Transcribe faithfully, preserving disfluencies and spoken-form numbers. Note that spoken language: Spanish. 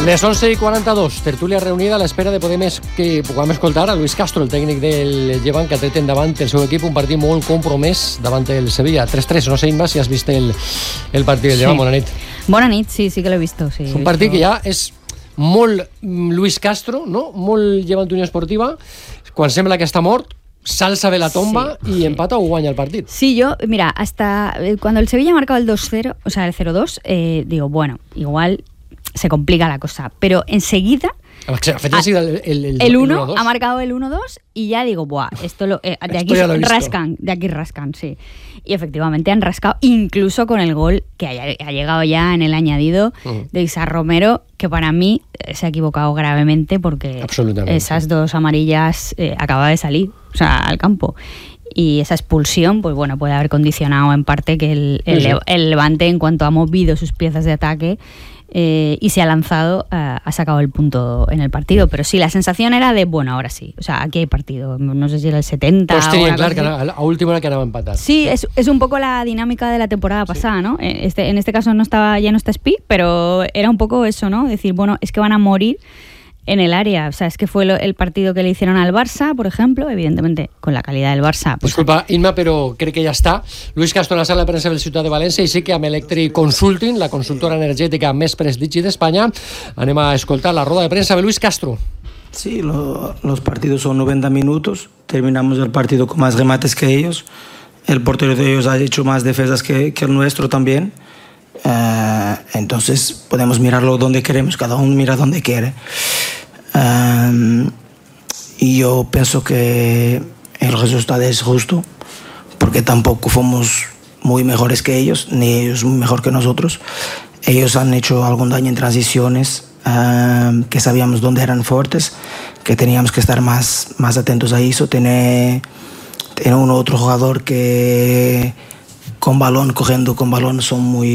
Les onze i quaranta-dos, tertúlia reunida a l'espera de poder més que puguem escoltar a Luis Castro, el tècnic del Llevant, que ha tret endavant el seu equip un partit molt compromès davant el Sevilla. tres tres, no sé, Inma, si has vist el, el partit del Llevant. Sí. Bona nit. Bona nit, sí, sí que l'he vist. Sí, és un partit que ja és molt Luis Castro, no? Molt Llevant Unió Esportiva, quan sembla que està mort, salsa de la tomba sí, y sí. empata o guaña el partido. Sí, yo, mira, hasta cuando el Sevilla ha marcado el dos cero, o sea, el cero dos, eh, digo, bueno, igual se complica la cosa, pero enseguida el, el, el, el uno ha marcado el uno dos y ya digo, buah, esto lo, eh, de aquí esto rascan, de aquí rascan, sí. Y efectivamente han rascado, incluso con el gol que ha, ha llegado ya en el añadido uh-huh. de Isa Romero, que para mí se ha equivocado gravemente porque esas dos amarillas eh, acaba de salir, o sea, al campo. Y esa expulsión, pues bueno, puede haber condicionado en parte que el, el, sí, sí. el Levante, en cuanto ha movido sus piezas de ataque eh, y se ha lanzado, uh, ha sacado el punto en el partido. Pero sí, la sensación era de, bueno, ahora sí. O sea, aquí hay partido. No sé si era el setenta pues tenía claro que a, a última hora que anava empatat. Sí, es, es un poco la dinámica de la temporada pasada, sí. ¿no? Este, en este caso no estaba, ya no está Spi, pero era un poco eso, ¿no? Decir, bueno, es que van a morir en el área. O sea, es que fue lo, el partido que le hicieron al Barça, por ejemplo, evidentemente con la calidad del Barça. Pues, disculpa, Inma, però crec que ja està. Luis Castro en la sala de premsa del Ciutat de València, i sí que amb Electric Consulting, la consultora energética més prestigi d'Espanya, anem a escoltar la roda de prensa de Luis Castro. Sí, lo, los partidos son noventa minutos, terminamos el partido con más remates que ellos, el portero de ellos ha hecho más defensas que, que el nuestro también. Uh, entonces podemos mirarlo donde queremos, cada uno mira donde quiere. Um, y yo pienso que el resultado es justo, porque tampoco fuimos muy mejores que ellos, ni ellos muy mejor que nosotros. Ellos han hecho algún daño en transiciones, um, que sabíamos dónde eran fuertes, que teníamos que estar más, más atentos a eso. Tiene, tiene un otro jugador que con balón, cogiendo con balón, son muy